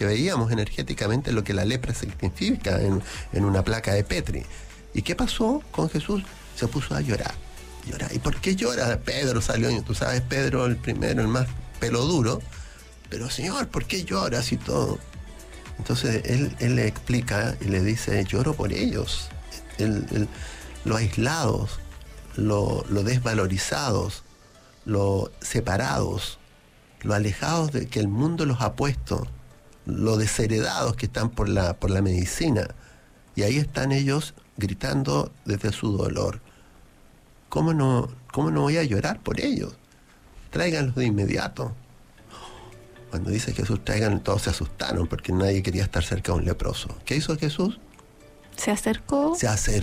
porque veíamos energéticamente lo que la lepra significa en una placa de Petri. ¿Y qué pasó con Jesús? Se puso a llorar. ¿Y por qué llora? Pedro salió, y tú sabes, Pedro el primero, el más pelo duro. Pero Señor, ¿por qué lloras y todo? Entonces él le explica y le dice, lloro por ellos. Lo aislados, lo desvalorizados, lo separados, lo alejados de que el mundo los ha puesto, lo desheredados que están por la medicina. Y ahí están ellos gritando desde su dolor. ¿Cómo no voy a llorar por ellos? Tráiganlos de inmediato. Cuando dice Jesús traigan, todos se asustaron porque nadie quería estar cerca de un leproso. ¿Qué hizo Jesús? Se acercó,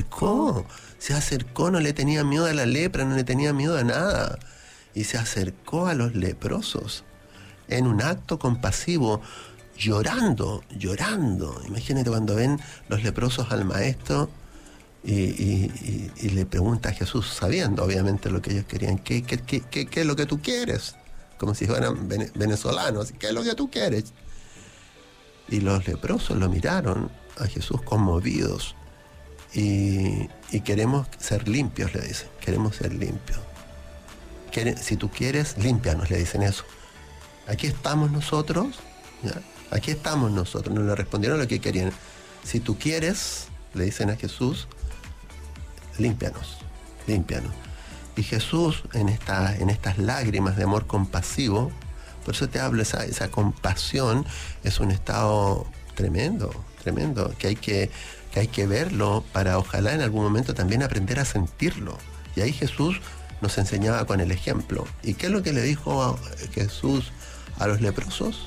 no le tenía miedo a la lepra, no le tenía miedo a nada. Y se acercó a los leprosos en un acto compasivo, llorando. Imagínate cuando ven los leprosos al maestro y le pregunta a Jesús, sabiendo obviamente lo que ellos querían, ¿qué es lo que tú quieres? Como si fueran venezolanos, ¿qué es lo que tú quieres? Y los leprosos lo miraron a Jesús conmovidos y queremos ser limpios, le dicen, queremos ser limpios. Si tú quieres, límpianos, le dicen eso. Aquí estamos nosotros, ¿ya? Aquí estamos nosotros, no le respondieron lo que querían. Si tú quieres, le dicen a Jesús, límpianos. Y Jesús, en estas lágrimas de amor compasivo, por eso te hablo, esa compasión es un estado tremendo, que hay que verlo para ojalá en algún momento también aprender a sentirlo. Y ahí Jesús nos enseñaba con el ejemplo. ¿Y qué es lo que le dijo Jesús a los leprosos?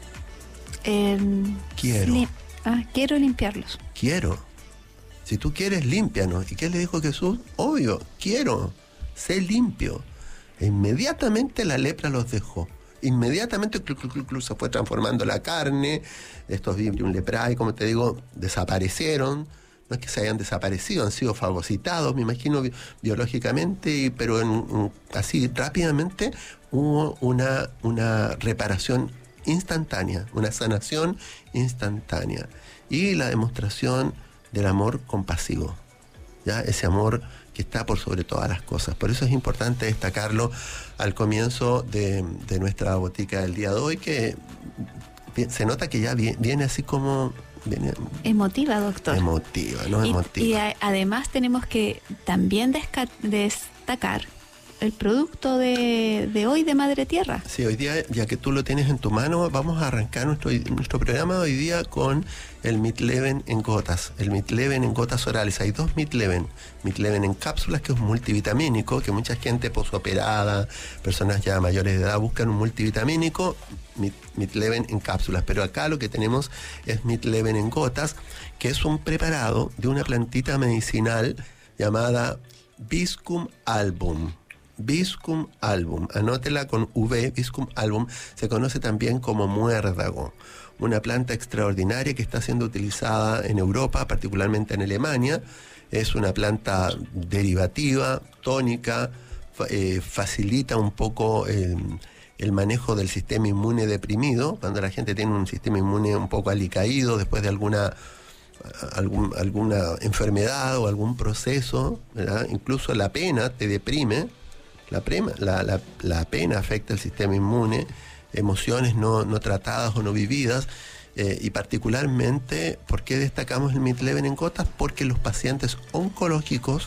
Quiero limpiarlos. Quiero. Si tú quieres, límpianos. ¿Y qué le dijo Jesús? Obvio, quiero. Sé limpio. E inmediatamente la lepra los dejó. Inmediatamente se fue transformando la carne. Estos Vibrium leprae, como te digo, desaparecieron. No es que se hayan desaparecido, han sido fagocitados, me imagino, biológicamente, pero así rápidamente hubo una reparación instantánea, una sanación instantánea. Y la demostración del amor compasivo, ¿ya? Ese amor que está por sobre todas las cosas. Por eso es importante destacarlo al comienzo de nuestra botica del día de hoy, que se nota que ya viene así como... Emotiva, doctor. Emotiva. Y además tenemos que también destacar el producto de hoy de Madre Tierra. Sí, hoy día, ya que tú lo tienes en tu mano, vamos a arrancar nuestro programa de hoy día con el Midleven en gotas. El Midleven en gotas orales. Hay dos Midleven. Midleven en cápsulas, que es un multivitamínico, que mucha gente posoperada, personas ya mayores de edad, buscan un multivitamínico. Midleven en cápsulas, pero acá lo que tenemos es Midleven en gotas, que es un preparado de una plantita medicinal llamada Viscum album. Viscum album, anótela con V, Viscum album, se conoce también como muérdago, una planta extraordinaria que está siendo utilizada en Europa, particularmente en Alemania. Es una planta derivativa, tónica, facilita un poco el manejo del sistema inmune deprimido, cuando la gente tiene un sistema inmune un poco alicaído después de alguna enfermedad o algún proceso, ¿verdad? Incluso la pena te deprime. La pena afecta el sistema inmune, emociones no tratadas o no vividas, y particularmente, ¿por qué destacamos el Midleven en gotas? Porque los pacientes oncológicos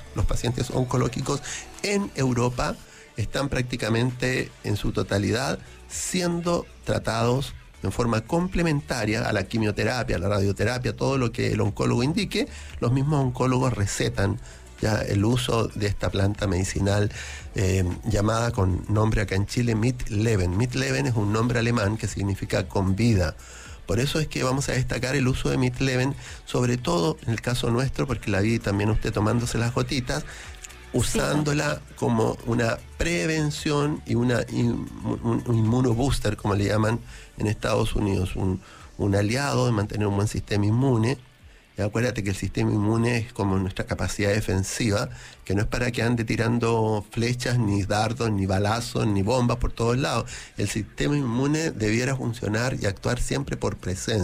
en Europa están prácticamente en su totalidad siendo tratados en forma complementaria a la quimioterapia, a la radioterapia, todo lo que el oncólogo indique. Los mismos oncólogos recetan ya el uso de esta planta medicinal llamada con nombre acá en Chile Midleven. Midleven es un nombre alemán que significa con vida. Por eso es que vamos a destacar el uso de Midleven, sobre todo en el caso nuestro, porque la vi también usted tomándose las gotitas, usándola como una prevención y un inmunobooster, como le llaman en Estados Unidos, un aliado de mantener un buen sistema inmune. Y acuérdate que el sistema inmune es como nuestra capacidad defensiva, que no es para que ande tirando flechas, ni dardos, ni balazos, ni bombas por todos lados. El sistema inmune debiera funcionar y actuar siempre por presencia.